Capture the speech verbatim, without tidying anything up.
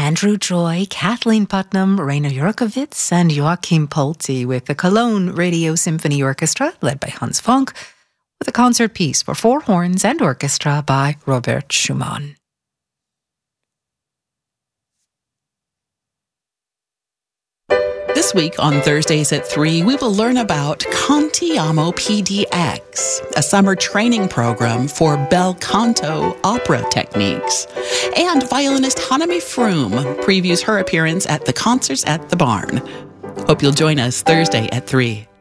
Andrew Joy, Kathleen Putnam, Raina Jurkovitz, and Joachim Polti with the Cologne Radio Symphony Orchestra, led by Hans Funk, with a concert piece for four horns and orchestra by Robert Schumann. This week on Thursdays at three, we will learn about Cantiamo P D X, a summer training program for bel canto opera techniques. And violinist Hanami Froom previews her appearance at the Concerts at the Barn. Hope you'll join us Thursday at three.